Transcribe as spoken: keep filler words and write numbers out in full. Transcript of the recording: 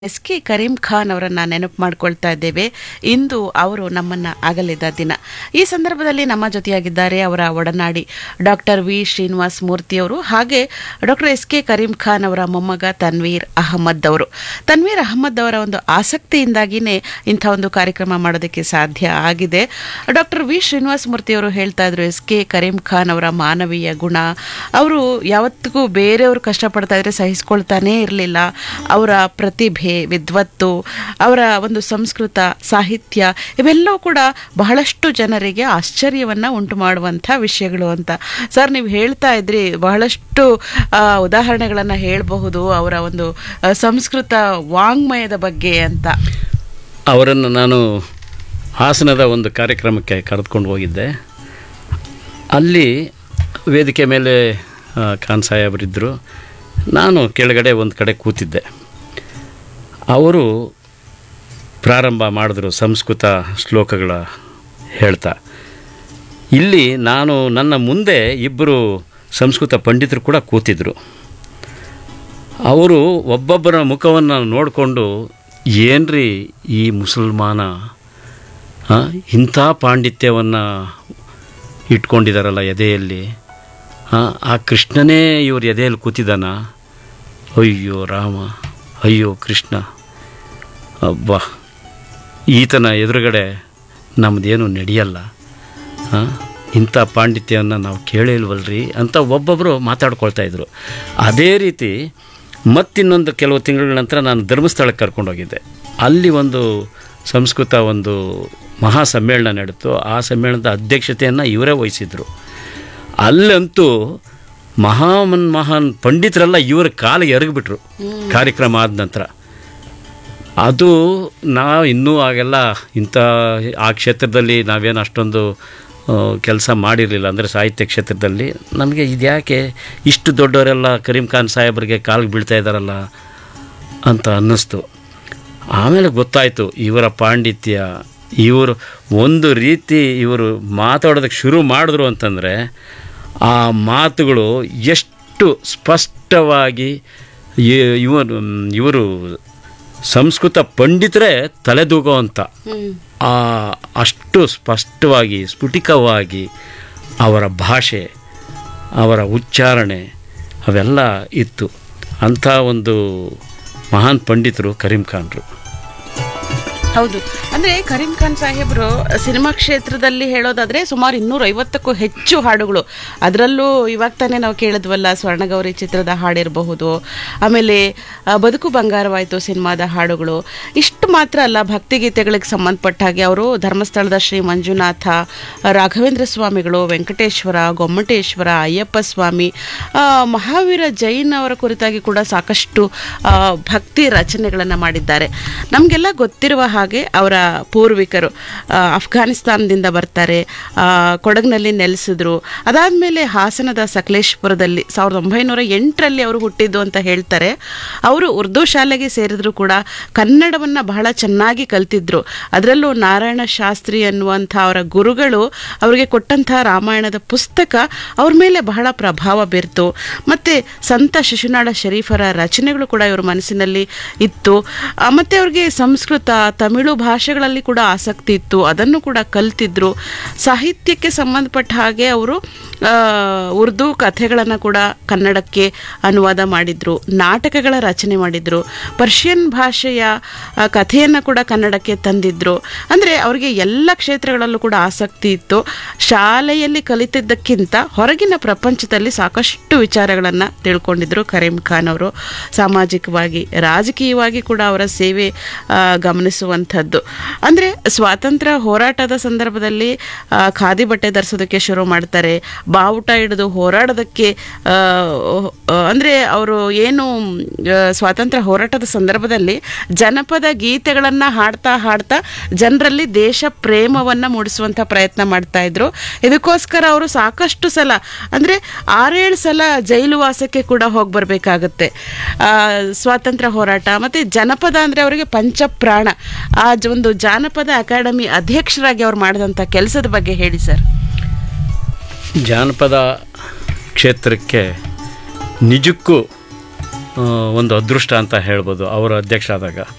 S K Karim Khan ಅವರನ್ನ ನೆನಪು ಮಾಡ್ಕೊಳ್ತಾ ಇದ್ದೇವೆ. ಇಂದು ಅವರು ನಮ್ಮನ್ನ ಅಗಲಿದ ದಿನ. ಈ ಸಂದರ್ಭದಲ್ಲಿ ನಮ್ಮ ಜೊತೆಯಾಗಿದ್ದಾರೆ ಅವರ ಒಡನಾಡಿ ಡಾಕ್ಟರ್ ವಿ ಶ್ರೀನಿವಾಸ್ ಮೂರ್ತಿ ಅವರು, ಹಾಗೆ doctor S K Karim Khan ಅವರ ಮೊಮ್ಮಗ ತನ್ವೀರ್ ಅಹಮದ್ ಅವರು. ತನ್ವೀರ್ ಅಹಮದ್ ಅವರ ಒಂದು ಆಸಕ್ತಿಯಿಂದಾಗಿನೇ ಇಂಥ ಒಂದು ಕಾರ್ಯಕ್ರಮ ಮಾಡೋದಕ್ಕೆ ಸಾಧ್ಯ ಆಗಿದೆ. ಡಾಕ್ಟರ್ ವಿ ಶ್ರೀನಿವಾಸ್ ಮೂರ್ತಿ ಅವರು ಹೇಳ್ತಾ ಇದ್ರು, ಎಸ್ ಕೆ ಕರೀಂ ಖಾನ್ ಅವರ ಮಾನವೀಯ ಗುಣ, ಅವರು ಯಾವತ್ತಿಗೂ ಬೇರೆಯವರು ಕಷ್ಟಪಡ್ತಾ ಇದ್ರೆ ಸಹಿಸ್ಕೊಳ್ತಾನೇ ಇರಲಿಲ್ಲ. ಅವರ ಪ್ರತಿಭೆ, ವಿದ್ವತ್ತು, ಅವರ ಒಂದು ಸಂಸ್ಕೃತ ಸಾಹಿತ್ಯ ಇವೆಲ್ಲವೂ ಕೂಡ ಬಹಳಷ್ಟು ಜನರಿಗೆ ಆಶ್ಚರ್ಯವನ್ನ ಉಂಟು ಮಾಡುವಂಥ ವಿಷಯಗಳು ಅಂತ. ಸರ್, ನೀವು ಹೇಳ್ತಾ ಇದ್ರಿ ಬಹಳಷ್ಟು ಉದಾಹರಣೆಗಳನ್ನ ಹೇಳಬಹುದು ಅವರ ಒಂದು ಸಂಸ್ಕೃತ ವಾಂಗ್ಮಯದ ಬಗ್ಗೆ ಅಂತ. ಅವರನ್ನು ನಾನು ಹಾಸನದ ಒಂದು ಕಾರ್ಯಕ್ರಮಕ್ಕೆ ಕರೆದುಕೊಂಡು ಹೋಗಿದ್ದೆ. ಅಲ್ಲಿ ವೇದಿಕೆ ಮೇಲೆ ಖಾನ್ ಸಾಹೇಬರಿದ್ದರು, ನಾನು ಕೆಳಗಡೆ ಒಂದು ಕಡೆ ಕೂತಿದ್ದೆ. ಅವರು ಪ್ರಾರಂಭ ಮಾಡಿದ್ರು ಸಂಸ್ಕೃತ ಶ್ಲೋಕಗಳ ಹೇಳ್ತಾ. ಇಲ್ಲಿ ನಾನು ನನ್ನ ಮುಂದೆ ಇಬ್ಬರು ಸಂಸ್ಕೃತ ಪಂಡಿತರು ಕೂಡ ಕೂತಿದ್ದರು. ಅವರು ಒಬ್ಬೊಬ್ಬರ ಮುಖವನ್ನು ನೋಡಿಕೊಂಡು, ಏನ್ರಿ ಈ ಮುಸಲ್ಮಾನ ಇಂಥ ಪಾಂಡಿತ್ಯವನ್ನು ಇಟ್ಕೊಂಡಿದ್ದಾರಲ್ಲ ಎದೆಯಲ್ಲಿ, ಆ ಕೃಷ್ಣನೇ ಇವ್ರ ಎದೆಯಲ್ಲಿ ಕೂತಿದ್ದಾನ, ಅಯ್ಯೋ ರಾಮ, ಅಯ್ಯೋ ಕೃಷ್ಣ, ಅಬ್ಬಾ ಈತನ ಎದುರುಗಡೆ ನಮ್ಮದೇನು ನಡೆಯಲ್ಲ, ಇಂಥ ಪಾಂಡಿತ್ಯವನ್ನು ನಾವು ಕೇಳಿಲ್ವಲ್ರಿ ಅಂತ ಒಬ್ಬೊಬ್ಬರು ಮಾತಾಡ್ಕೊಳ್ತಾ ಇದ್ರು. ಅದೇ ರೀತಿ ಮತ್ತಿನ್ನೊಂದು ಕೆಲವು ತಿಂಗಳ ನಂತರ ನಾನು ಧರ್ಮಸ್ಥಳಕ್ಕೆ ಕರ್ಕೊಂಡೋಗಿದ್ದೆ. ಅಲ್ಲಿ ಒಂದು ಸಂಸ್ಕೃತ ಒಂದು ಮಹಾ ಸಮ್ಮೇಳನ ನಡೆಯಿತು. ಆ ಸಮ್ಮೇಳನದ ಅಧ್ಯಕ್ಷತೆಯನ್ನು ಇವರೇ ವಹಿಸಿದ್ರು. ಅಲ್ಲಂತೂ ಮಹಾಮನ್ ಮಹಾನ್ ಪಂಡಿತರೆಲ್ಲ ಇವರ ಕಾಲಿಗೆ ಎರಗಿಬಿಟ್ರು ಕಾರ್ಯಕ್ರಮ ಆದ ನಂತರ. ಅದು ನಾವು ಇನ್ನೂ ಆಗೆಲ್ಲ ಇಂಥ ಆ ಕ್ಷೇತ್ರದಲ್ಲಿ ನಾವೇನು ಅಷ್ಟೊಂದು ಕೆಲಸ ಮಾಡಿರಲಿಲ್ಲ, ಅಂದರೆ ಸಾಹಿತ್ಯ ಕ್ಷೇತ್ರದಲ್ಲಿ. ನಮಗೆ ಇದ್ಯಾಕೆ ಇಷ್ಟು ದೊಡ್ಡವರೆಲ್ಲ ಕರೀಂ ಖಾನ್ ಸಾಹೇಬರಿಗೆ ಕಾಲಿಗೆ ಬೀಳ್ತಾ ಇದ್ದಾರಲ್ಲ ಅಂತ ಅನ್ನಿಸ್ತು. ಆಮೇಲೆ ಗೊತ್ತಾಯಿತು ಇವರ ಪಾಂಡಿತ್ಯ. ಇವರು ಒಂದು ರೀತಿ ಇವರು ಮಾತಾಡೋದಕ್ಕೆ ಶುರು ಮಾಡಿದ್ರು ಅಂತಂದರೆ ಆ ಮಾತುಗಳು ಎಷ್ಟು ಸ್ಪಷ್ಟವಾಗಿ ಇವರು ಇವರು ಸಂಸ್ಕೃತ ಪಂಡಿತರೇ ತಲೆದೂಗೋ ಅಂತ ಅಷ್ಟು ಸ್ಪಷ್ಟವಾಗಿ ಸ್ಫುಟಿಕವಾಗಿ ಅವರ ಭಾಷೆ, ಅವರ ಉಚ್ಚಾರಣೆ ಅವೆಲ್ಲ ಇತ್ತು. ಅಂಥ ಒಂದು ಮಹಾನ್ ಪಂಡಿತರು ಕರೀಂ ಖಾನ್ರು. ಹೌದು, ಅಂದರೆ ಕರೀಂ ಖಾನ್ ಸಾಹೇಬರು ಸಿನಿಮಾ ಕ್ಷೇತ್ರದಲ್ಲಿ ಹೇಳೋದಾದರೆ ಸುಮಾರು ಇನ್ನೂರ ಐವತ್ತಕ್ಕೂ ಹೆಚ್ಚು ಹಾಡುಗಳು. ಅದರಲ್ಲೂ ಇವಾಗ ತಾನೇ ನಾವು ಕೇಳಿದ್ವಲ್ಲ ಸ್ವರ್ಣಗೌರಿ ಚಿತ್ರದ ಹಾಡಿರಬಹುದು, ಆಮೇಲೆ ಬದುಕು ಬಂಗಾರವಾಯಿತು ಸಿನಿಮಾದ ಹಾಡುಗಳು. ಇಷ್ಟು ಮಾತ್ರ ಅಲ್ಲ, ಭಕ್ತಿಗೀತೆಗಳಿಗೆ ಸಂಬಂಧಪಟ್ಟ ಹಾಗೆ ಅವರು ಧರ್ಮಸ್ಥಳದ ಶ್ರೀ ಮಂಜುನಾಥ, ರಾಘವೇಂದ್ರ ಸ್ವಾಮಿಗಳು, ವೆಂಕಟೇಶ್ವರ, ಗೊಮ್ಮಟೇಶ್ವರ, ಅಯ್ಯಪ್ಪ ಸ್ವಾಮಿ, ಮಹಾವೀರ ಜೈನ್ ಅವರ ಕುರಿತಾಗಿ ಕೂಡ ಸಾಕಷ್ಟು ಭಕ್ತಿ ರಚನೆಗಳನ್ನು ಮಾಡಿದ್ದಾರೆ. ನಮಗೆಲ್ಲ ಗೊತ್ತಿರುವ ಹಾಗೆ ಅವರ ಪೂರ್ವಿಕರು ಅಫ್ಘಾನಿಸ್ತಾನದಿಂದ ಬರ್ತಾರೆ, ಕೊಡಗಿನಲ್ಲಿ ನೆಲೆಸಿದ್ರು. ಅದಾದಮೇಲೆ ಹಾಸನದ ಸಕಲೇಶ್ಪುರದಲ್ಲಿ ಸಾವಿರದ ಒಂಬೈನೂರ ಎಂಟರಲ್ಲಿ ಅವರು ಹುಟ್ಟಿದ್ದು ಅಂತ ಹೇಳ್ತಾರೆ. ಅವರು ಉರ್ದು ಶಾಲೆಗೆ ಸೇರಿದ್ರು ಕೂಡ ಕನ್ನಡವನ್ನು ಬಹಳ ಚೆನ್ನಾಗಿ ಕಲ್ತಿದ್ರು. ಅದರಲ್ಲೂ ನಾರಾಯಣ ಶಾಸ್ತ್ರಿ ಅನ್ನುವಂಥ ಅವರ ಗುರುಗಳು ಅವರಿಗೆ ಕೊಟ್ಟಂಥ ರಾಮಾಯಣದ ಪುಸ್ತಕ ಅವ್ರ ಮೇಲೆ ಬಹಳ ಪ್ರಭಾವ ಬೀರ್ತು. ಮತ್ತು ಸಂತ ಶಿಶುನಾಳ ಶರೀಫರ ರಚನೆಗಳು ಕೂಡ ಇವ್ರ ಮನಸ್ಸಿನಲ್ಲಿ ಇತ್ತು. ಮತ್ತು ಅವ್ರಿಗೆ ಸಂಸ್ಕೃತ, ತಮಿಳು ಭಾಷೆಗಳಲ್ಲಿ ಕೂಡ ಆಸಕ್ತಿ ಇತ್ತು, ಅದನ್ನು ಕೂಡ ಕಲ್ತಿದ್ರು. ಸಾಹಿತ್ಯಕ್ಕೆ ಸಂಬಂಧಪಟ್ಟ ಹಾಗೆ ಅವರು ಉರ್ದು ಕಥೆಗಳನ್ನು ಕೂಡ ಕನ್ನಡಕ್ಕೆ ಅನುವಾದ ಮಾಡಿದ್ರು, ನಾಟಕಗಳ ರಚನೆ ಮಾಡಿದ್ರು, ಪರ್ಷಿಯನ್ ಭಾಷೆಯ ಕಥೆಯನ್ನು ಕೂಡ ಕನ್ನಡಕ್ಕೆ ತಂದಿದ್ರು. ಅಂದರೆ ಅವರಿಗೆ ಎಲ್ಲ ಕ್ಷೇತ್ರಗಳಲ್ಲೂ ಕೂಡ ಆಸಕ್ತಿ ಇತ್ತು. ಶಾಲೆಯಲ್ಲಿ ಕಲಿತಿದ್ದಕ್ಕಿಂತ ಹೊರಗಿನ ಪ್ರಪಂಚದಲ್ಲಿ ಸಾಕಷ್ಟು ವಿಚಾರಗಳನ್ನು ತಿಳ್ಕೊಂಡಿದ್ರು ಕರೀಂ ಖಾನ್ ಅವರು. ಸಾಮಾಜಿಕವಾಗಿ, ರಾಜಕೀಯವಾಗಿ ಕೂಡ ಅವರ ಸೇವೆ ಗಮನಿಸುವಂಥದ್ದು. ಅಂದರೆ ಸ್ವಾತಂತ್ರ್ಯ ಹೋರಾಟದ ಸಂದರ್ಭದಲ್ಲಿ ಖಾದಿ ಬಟ್ಟೆ ಧರಿಸೋದಕ್ಕೆ ಶುರು ಮಾಡ್ತಾರೆ. ಬಾವುಟ ಹಿಡಿದು ಹೋರಾಡೋದಕ್ಕೆ, ಅಂದರೆ ಅವರು ಏನು ಸ್ವಾತಂತ್ರ್ಯ ಹೋರಾಟದ ಸಂದರ್ಭದಲ್ಲಿ ಜನಪದ ಗೀತೆಗಳನ್ನು ಹಾಡ್ತಾ ಹಾಡ್ತಾ ಜನರಲ್ಲಿ ದೇಶ ಪ್ರೇಮವನ್ನು ಮೂಡಿಸುವಂಥ ಪ್ರಯತ್ನ ಮಾಡ್ತಾ ಇದ್ರು. ಇದಕ್ಕೋಸ್ಕರ ಅವರು ಸಾಕಷ್ಟು ಸಲ, ಅಂದರೆ ಆರೇಳು ಸಲ ಜೈಲು ವಾಸಕ್ಕೆ ಕೂಡ ಹೋಗಿ ಬರಬೇಕಾಗತ್ತೆ. ಸ್ವಾತಂತ್ರ್ಯ ಹೋರಾಟ ಮತ್ತು ಜನಪದ ಅಂದರೆ ಅವರಿಗೆ ಪಂಚಪ್ರಾಣ. ಆ ಒಂದು ಜಾನಪದ ಅಕಾಡೆಮಿ ಅಧ್ಯಕ್ಷರಾಗಿ ಅವ್ರು ಮಾಡಿದಂಥ ಕೆಲಸದ ಬಗ್ಗೆ ಹೇಳಿ ಸರ್. ಜಾನಪದ ಕ್ಷೇತ್ರಕ್ಕೆ ನಿಜಕ್ಕೂ ಒಂದು ಅದೃಷ್ಟ ಅಂತ ಹೇಳ್ಬೋದು ಅವರು ಅಧ್ಯಕ್ಷ ಆದಾಗ.